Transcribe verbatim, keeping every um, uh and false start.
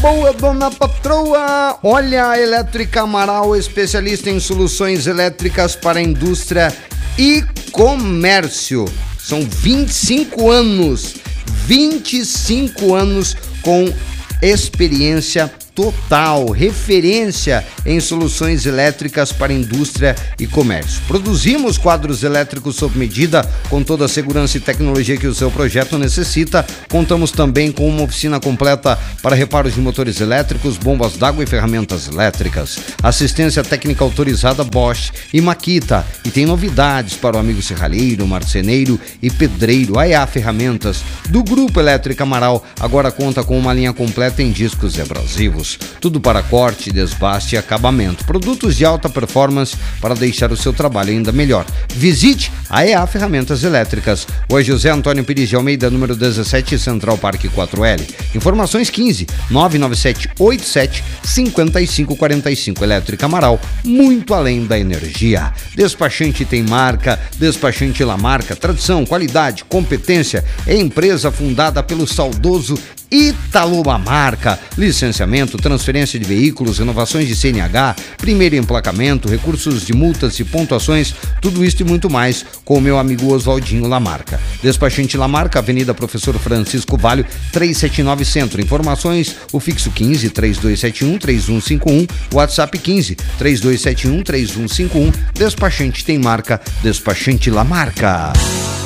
boa, dona patroa! Olha, a Elétrica Amaral, especialista em soluções elétricas para a indústria e comércio. São vinte e cinco anos, vinte e cinco anos com experiência total, referência em soluções elétricas para indústria e comércio. Produzimos quadros elétricos sob medida, com toda a segurança e tecnologia que o seu projeto necessita. Contamos também com uma oficina completa para reparos de motores elétricos, bombas d'água e ferramentas elétricas. Assistência técnica autorizada Bosch e Makita. E tem novidades para o amigo serralheiro, marceneiro e pedreiro. A E A Ferramentas, do Grupo Elétrica Amaral, agora conta com uma linha completa em discos abrasivos. Tudo para corte, desbaste e acabamento. Produtos de alta performance para deixar o seu trabalho ainda melhor. Visite a E A Ferramentas Elétricas. O José Antônio Pires de Almeida, número dezessete, Central Parque quatro L. Informações quinze, nove nove sete oito sete, cinco cinco quatro cinco. Elétrica Amaral, muito além da energia. Despachante tem marca, Despachante Lamarca, tradição, qualidade, competência. É empresa fundada pelo saudoso Ítalo Lamarca. Licenciamento, transferência de veículos, renovações de C N H, primeiro emplacamento, recursos de multas e pontuações, tudo isso e muito mais com o meu amigo Oswaldinho Lamarca. Despachante Lamarca, Avenida Professor Francisco Valho, trezentos e setenta e nove Centro. Informações, o fixo quinze, três dois sete um, três um cinco um, WhatsApp quinze, três dois sete um, três um cinco um. Despachante tem marca, Despachante Lamarca.